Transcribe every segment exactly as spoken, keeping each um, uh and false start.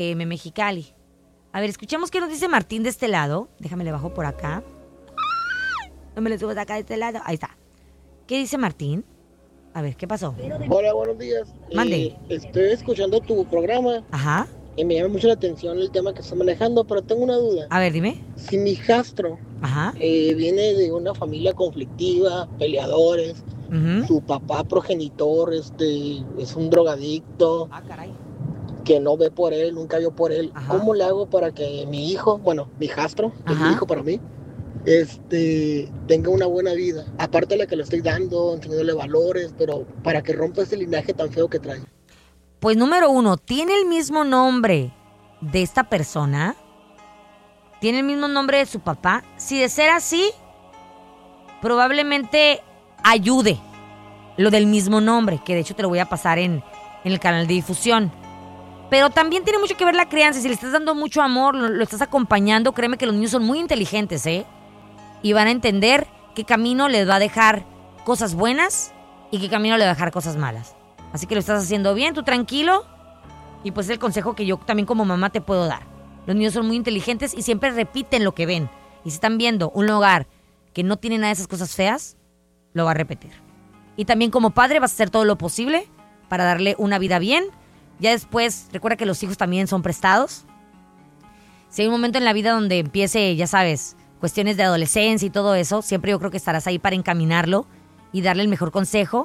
M Mexicali. A ver, escuchemos qué nos dice Martín de este lado. Déjame le bajo por acá. No me le subas acá de este lado. Ahí está. ¿Qué dice Martín? A ver, ¿qué pasó? Hola, buenos días. Mande. Eh, estoy escuchando tu programa. Ajá. Y me llama mucho la atención el tema que estás manejando, pero tengo una duda. A ver, dime. Si mi hijastro Ajá. eh, viene de una familia conflictiva, peleadores, Uh-huh. su papá progenitor este, es un drogadicto, Ah, caray. que no ve por él, nunca vio por él, Ajá. ¿cómo le hago para que mi hijo, bueno, mi hijastro, que es Ajá. mi hijo para mí, este, tenga una buena vida? Aparte de la que le estoy dando, enseñándole valores, pero para que rompa ese linaje tan feo que trae. Pues número uno, ¿tiene el mismo nombre de esta persona? ¿Tiene el mismo nombre de su papá? Si de ser así, probablemente ayude lo del mismo nombre, que de hecho te lo voy a pasar en, en el canal de difusión. Pero también tiene mucho que ver la crianza. Si le estás dando mucho amor, lo, lo estás acompañando, créeme que los niños son muy inteligentes, ¿eh? Y van a entender qué camino les va a dejar cosas buenas y qué camino le va a dejar cosas malas. Así que lo estás haciendo bien, tú tranquilo. Y pues es el consejo que yo también como mamá te puedo dar. Los niños son muy inteligentes y siempre repiten lo que ven. Y si están viendo un hogar que no tiene nada de esas cosas feas, lo va a repetir. Y también como padre vas a hacer todo lo posible para darle una vida bien. Ya después, recuerda que los hijos también son prestados. Si hay un momento en la vida donde empiece, ya sabes, cuestiones de adolescencia y todo eso, siempre yo creo que estarás ahí para encaminarlo y darle el mejor consejo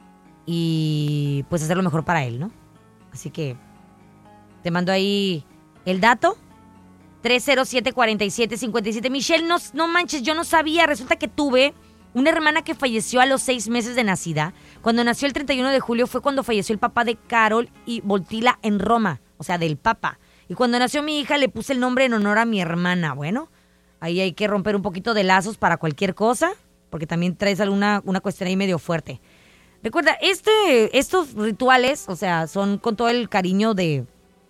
y pues hacer lo mejor para él, ¿no? Así que te mando ahí el dato. tres cero siete, cuatro siete, cinco siete. Michelle, no, no manches, yo no sabía. Resulta que tuve una hermana que falleció a los seis meses de nacida. Cuando nació el treinta y uno de julio fue cuando falleció el papá de Carol y Voltila en Roma, o sea, del papa. Y cuando nació mi hija le puse el nombre en honor a mi hermana. Bueno, ahí hay que romper un poquito de lazos para cualquier cosa, porque también traes alguna una cuestión ahí medio fuerte. Recuerda, este, estos rituales, o sea, son con todo el cariño de,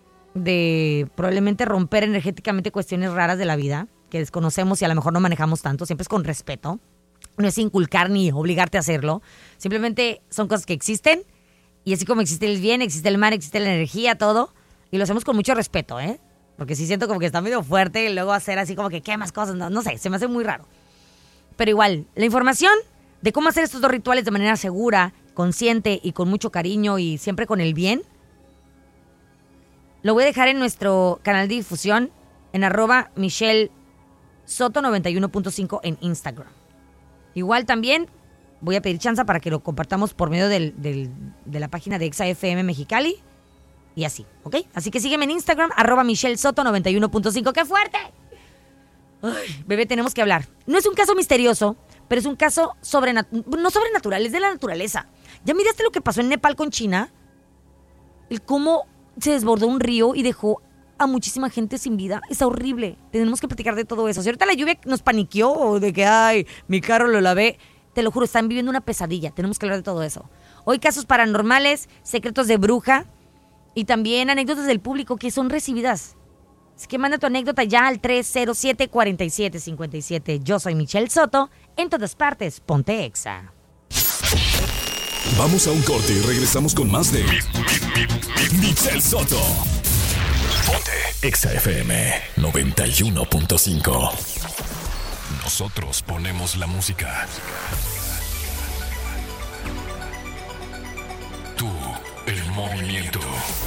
de probablemente romper energéticamente cuestiones raras de la vida, que desconocemos y a lo mejor no manejamos tanto, siempre es con respeto. No es inculcar ni obligarte a hacerlo. Simplemente son cosas que existen. Y así como existe el bien, existe el mal, existe la energía, todo. Y lo hacemos con mucho respeto, ¿eh? Porque sí siento como que está medio fuerte. Y luego hacer así como que qué más cosas. No, no sé, se me hace muy raro. Pero igual, la información de cómo hacer estos dos rituales de manera segura, consciente y con mucho cariño y siempre con el bien, lo voy a dejar en nuestro canal de difusión en arroba Michelle Soto noventa y uno punto cinco en Instagram. Igual también voy a pedir chance para que lo compartamos por medio del, del, de la página de Exa F M Mexicali y así, ¿ok? Así que sígueme en Instagram, arroba Michelle Soto noventa y uno punto cinco. ¡Qué fuerte! Ay, bebé, tenemos que hablar. No es un caso misterioso, pero es un caso sobrenatural, no sobrenatural, es de la naturaleza. ¿Ya miraste lo que pasó en Nepal con China? El cómo se desbordó un río y dejó a muchísima gente sin vida. Está horrible. Tenemos que platicar de todo eso. Si ahorita la lluvia nos paniqueó o de que, ay, mi carro lo lavé, te lo juro, están viviendo una pesadilla. Tenemos que hablar de todo eso. Hoy casos paranormales, secretos de bruja y también anécdotas del público que son recibidas. Así que manda tu anécdota ya al tres cero siete, cuatro siete, cinco siete. Yo soy Michelle Soto. En todas partes, ponte Exa. Vamos a un corte y regresamos con más de Michelle Soto. Ponte Exa F M noventa y uno punto cinco. Nosotros ponemos la música. Tú, el movimiento.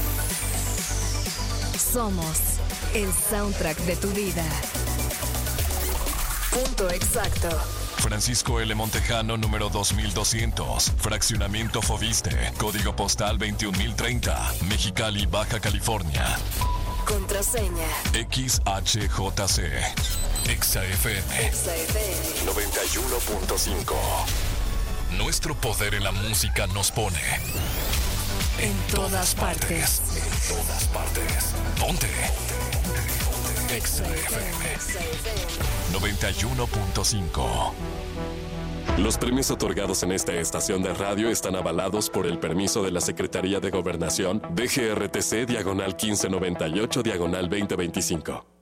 Somos el soundtrack de tu vida. Punto exacto. Francisco L. Montejano, número dos mil doscientos. Fraccionamiento Fobiste. Código postal veintiún mil treinta. Mexicali, Baja California. Contraseña X H J C. Exa F M. Exa F M noventa y uno punto cinco. Nuestro poder en la música nos pone en todas partes. En todas partes. Ponte. Exa F M noventa y uno punto cinco. Los premios otorgados en esta estación de radio están avalados por el permiso de la Secretaría de Gobernación D G R T C diagonal quince noventa y ocho diagonal veinte veinticinco.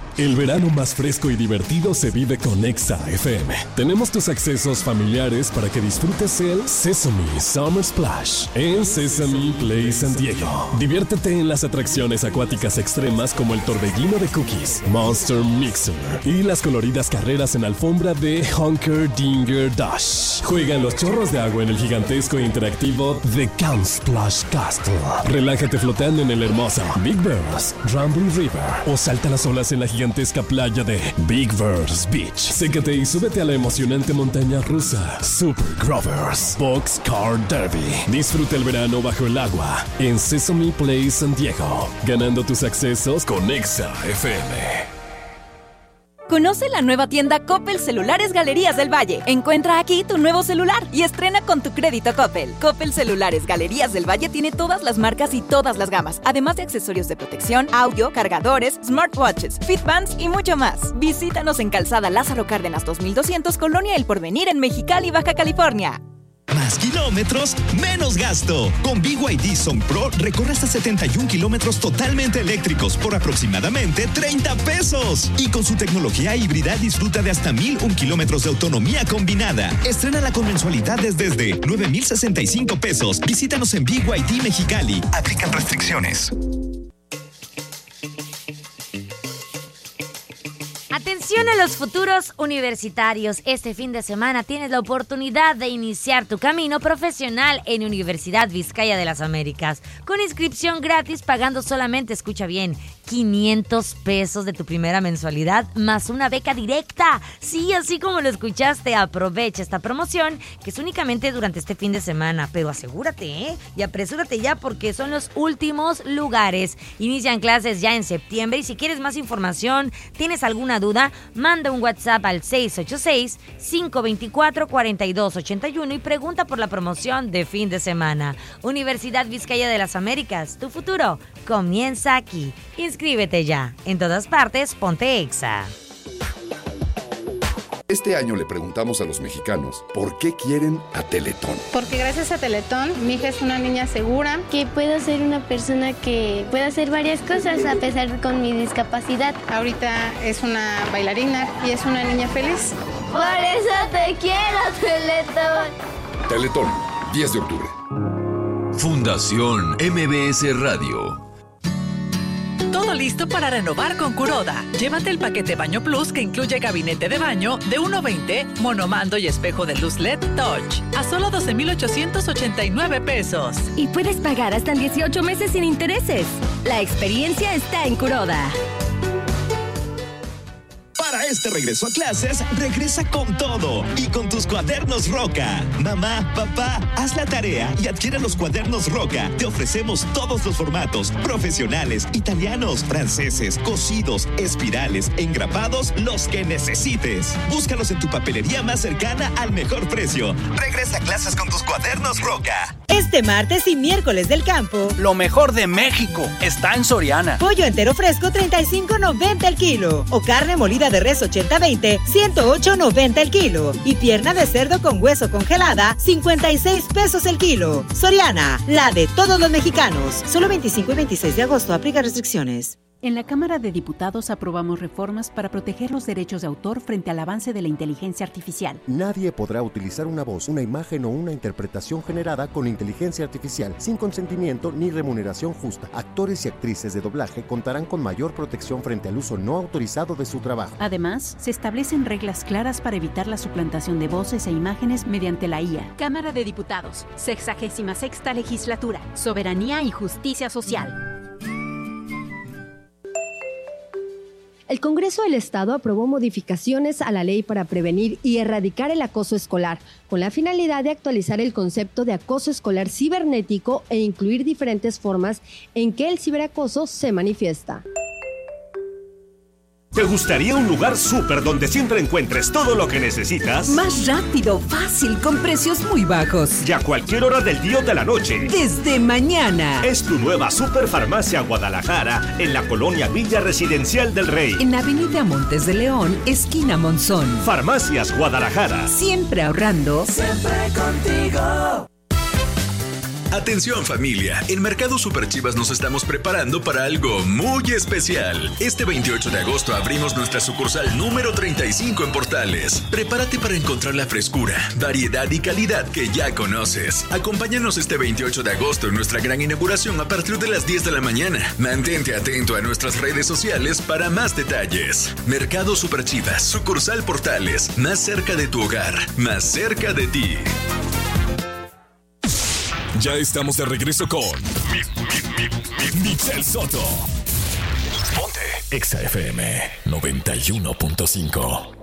El verano más fresco y divertido se vive con Exa F M. Tenemos tus accesos familiares para que disfrutes el Sesame Summer Splash en Sesame Play San Diego. Diviértete en las atracciones acuáticas extremas como el torbellino de cookies, Monster Mixer y las coloridas carreras en alfombra de Hunker Dinger Dash. Juega en los chorros de agua en el gigantesco e interactivo The Count Splash Castle. Relájate flotando en el hermoso Big Bears, Rumble River o salta las olas en la gigantesca playa de Big Bears Beach. Sécate y súbete a la emocionante montaña rusa Super Grovers Boxcar Derby. Disfruta el verano bajo el agua en Sesame Play San Diego, ganando tus accesos con Exa F M. Conoce la nueva tienda Coppel Celulares Galerías del Valle. Encuentra aquí tu nuevo celular y estrena con tu crédito Coppel. Coppel Celulares Galerías del Valle tiene todas las marcas y todas las gamas, además de accesorios de protección, audio, cargadores, smartwatches, fitbands y mucho más. Visítanos en Calzada Lázaro Cárdenas dos mil doscientos, Colonia El Porvenir, en Mexicali, Baja California. Más kilómetros, menos gasto. Con B Y D Song Pro recorre hasta setenta y un kilómetros totalmente eléctricos por aproximadamente treinta pesos. Y con su tecnología híbrida disfruta de hasta mil un kilómetros de autonomía combinada. Estrénala con mensualidades desde nueve mil sesenta y cinco pesos. Visítanos en B Y D Mexicali. Aplican restricciones. Atención a los futuros universitarios. Este fin de semana tienes la oportunidad de iniciar tu camino profesional en Universidad Vizcaya de las Américas. Con inscripción gratis, pagando solamente, escucha bien, quinientos pesos de tu primera mensualidad más una beca directa. Sí, así como lo escuchaste, aprovecha esta promoción que es únicamente durante este fin de semana. Pero asegúrate, ¿eh? Y apresúrate ya porque son los últimos lugares. Inician clases ya en septiembre y si quieres más información, tienes alguna duda, manda un WhatsApp al seis ocho seis, cinco dos cuatro, cuatro dos ocho uno y pregunta por la promoción de fin de semana. Universidad Vizcaya de las Américas, tu futuro comienza aquí. Inscríbete ya. En todas partes, ponte Exa. Este año le preguntamos a los mexicanos por qué quieren a Teletón. Porque gracias a Teletón, mi hija es una niña segura. Que puedo ser una persona que pueda hacer varias cosas a pesar de con mi discapacidad. Ahorita es una bailarina y es una niña feliz. Por eso te quiero, Teletón. Teletón, diez de octubre. Fundación M B S Radio. Todo listo para renovar con Kuroda. Llévate el paquete Baño Plus que incluye gabinete de baño de uno veinte, monomando y espejo de luz L E D Touch a solo doce mil ochocientos ochenta y nueve pesos. Y puedes pagar hasta en dieciocho meses sin intereses. La experiencia está en Kuroda. Para este regreso a clases, regresa con todo y con tus cuadernos Roca. Mamá, papá, haz la tarea y adquiere los cuadernos Roca. Te ofrecemos todos los formatos, profesionales, italianos, franceses, cosidos, espirales, engrapados, los que necesites. Búscalos en tu papelería más cercana al mejor precio. Regresa a clases con tus cuadernos Roca. Este martes y miércoles del campo, lo mejor de México está en Soriana. Pollo entero fresco treinta y cinco noventa el kilo o carne molida de res ochenta veinte ciento ocho noventa el kilo y pierna de cerdo con hueso congelada cincuenta y seis pesos el kilo. Soriana, la de todos los mexicanos. Solo veinticinco y veintiséis de agosto, aplica restricciones. En la Cámara de Diputados aprobamos reformas para proteger los derechos de autor frente al avance de la inteligencia artificial. Nadie podrá utilizar una voz, una imagen o una interpretación generada con inteligencia artificial sin consentimiento ni remuneración justa. Actores y actrices de doblaje contarán con mayor protección frente al uso no autorizado de su trabajo. Además, se establecen reglas claras para evitar la suplantación de voces e imágenes mediante la I A. Cámara de Diputados, sexagésima sexta legislatura, soberanía y justicia social. El Congreso del Estado aprobó modificaciones a la ley para prevenir y erradicar el acoso escolar, con la finalidad de actualizar el concepto de acoso escolar cibernético e incluir diferentes formas en que el ciberacoso se manifiesta. ¿Te gustaría un lugar súper donde siempre encuentres todo lo que necesitas? Más rápido, fácil, con precios muy bajos. Y a cualquier hora del día o de la noche. Desde mañana. Es tu nueva Superfarmacia Guadalajara en la colonia Villa Residencial del Rey. En Avenida Montes de León, esquina Monzón. Farmacias Guadalajara. Siempre ahorrando. Siempre contigo. Atención familia, en Mercado Super Chivas nos estamos preparando para algo muy especial. Este veintiocho de agosto abrimos nuestra sucursal número treinta y cinco en Portales. Prepárate para encontrar la frescura, variedad y calidad que ya conoces. Acompáñanos este veintiocho de agosto en nuestra gran inauguración a partir de las diez de la mañana. Mantente atento a nuestras redes sociales para más detalles. Mercado Super Chivas, sucursal Portales, más cerca de tu hogar, más cerca de ti. Ya estamos de regreso con Michelle Soto. Ponte Exa F M noventa y uno punto cinco.